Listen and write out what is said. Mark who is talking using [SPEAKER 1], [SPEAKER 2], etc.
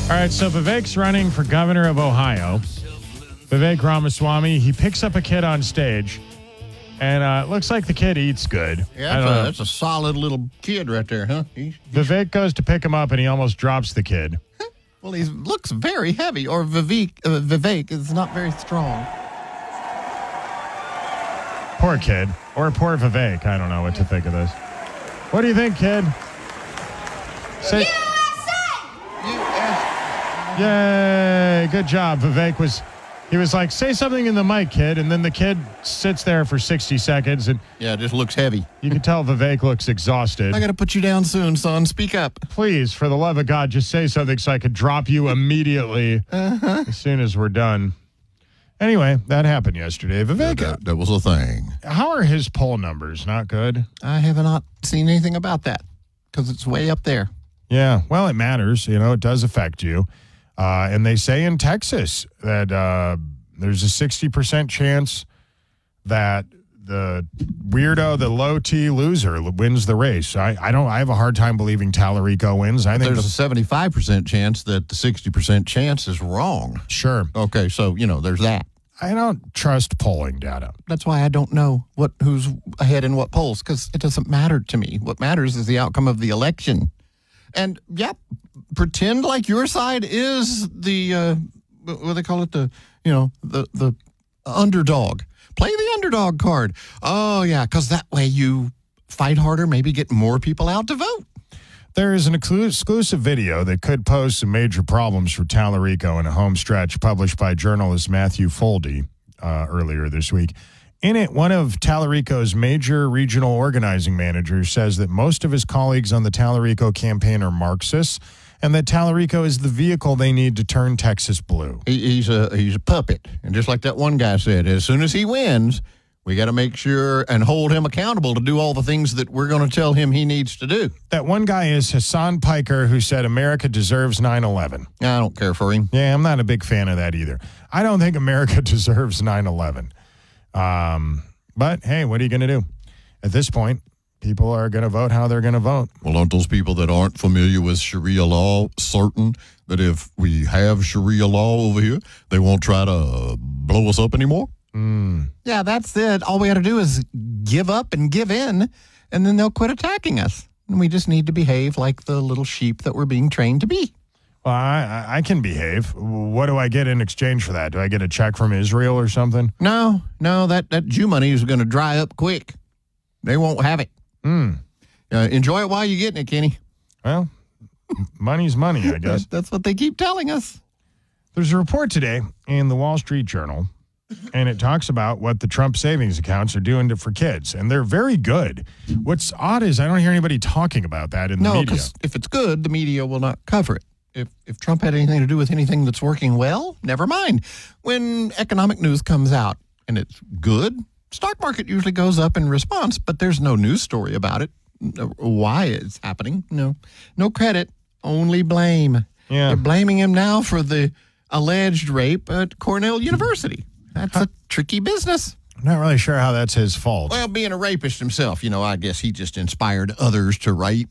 [SPEAKER 1] All right, so Vivek's running for governor of Ohio. Vivek Ramaswamy, he picks up a kid on stage, and it looks like the kid eats good.
[SPEAKER 2] Yeah, that's a solid little kid right there, huh?
[SPEAKER 1] Vivek goes to pick him up, and he almost drops the kid.
[SPEAKER 2] Well, he looks very heavy, or Vivek is not very strong.
[SPEAKER 1] Poor kid, or poor Vivek. I don't know what to think of this. What do you think, kid? Say, yay! Good job. Vivek was like, say something in the mic, kid, and then the kid sits there for 60 seconds, and
[SPEAKER 2] yeah, it just looks heavy.
[SPEAKER 1] You can tell Vivek looks exhausted.
[SPEAKER 2] I got to put you down soon, son. Speak up.
[SPEAKER 1] Please, for the love of God, just say something so I could drop you immediately as soon as we're done. Anyway, that happened yesterday. Vivek,
[SPEAKER 2] that was a thing.
[SPEAKER 1] How are his poll numbers? Not good?
[SPEAKER 2] I have not seen anything about that because it's way up there.
[SPEAKER 1] Yeah, well, it matters. You know, it does affect you. And they say in Texas that there's a 60% chance that the weirdo, the low T loser wins the race. I have a hard time believing Tallarico wins. I think
[SPEAKER 2] there's a 75% chance that the 60% chance is wrong.
[SPEAKER 1] Sure.
[SPEAKER 2] Okay, so, there's that.
[SPEAKER 1] I don't trust polling data.
[SPEAKER 2] That's why I don't know who's ahead in what polls, because it doesn't matter to me. What matters is the outcome of the election. And, yeah, pretend like your side is the, what do they call it, the underdog. Play the underdog card. Oh, yeah, because that way you fight harder, maybe get more people out to vote.
[SPEAKER 1] There is an exclusive video that could pose some major problems for Tallarico in a home stretch published by journalist Matthew Foldy earlier this week. In it, one of Tallarico's major regional organizing managers says that most of his colleagues on the Tallarico campaign are Marxists and that Tallarico is the vehicle they need to turn Texas blue.
[SPEAKER 2] He's a puppet. And just like that one guy said, as soon as he wins, we got to make sure and hold him accountable to do all the things that we're going to tell him he needs to do.
[SPEAKER 1] That one guy is Hassan Piker, who said America deserves 9/11.
[SPEAKER 2] I don't care for him.
[SPEAKER 1] Yeah, I'm not a big fan of that either. I don't think America deserves 9/11. But, hey, what are you going to do? At this point, people are going to vote how they're going to vote.
[SPEAKER 2] Well, aren't those people that aren't familiar with Sharia law certain that if we have Sharia law over here, they won't try to blow us up anymore? Yeah, that's it. All we got to do is give up and give in, and then they'll quit attacking us. And we just need to behave like the little sheep that we're being trained to be.
[SPEAKER 1] Well, I can behave. What do I get in exchange for that? Do I get a check from Israel or something?
[SPEAKER 2] No, that Jew money is going to dry up quick. They won't have it. Enjoy it while you're getting it, Kenny.
[SPEAKER 1] Well, money's money, I guess.
[SPEAKER 2] That's what they keep telling us.
[SPEAKER 1] There's a report today in the Wall Street Journal, and it talks about what the Trump savings accounts are doing for kids, and they're very good. What's odd is I don't hear anybody talking about that in the media. No, because
[SPEAKER 2] if it's good, the media will not cover it. If Trump had anything to do with anything that's working well, never mind. When economic news comes out and it's good, stock market usually goes up in response, but there's no news story about it. Why it's happening. No credit, only blame.
[SPEAKER 1] Yeah.
[SPEAKER 2] They're blaming him now for the alleged rape at Cornell University. That's a tricky business.
[SPEAKER 1] I'm not really sure how that's his fault.
[SPEAKER 2] Well, being a rapist himself, I guess he just inspired others to rape.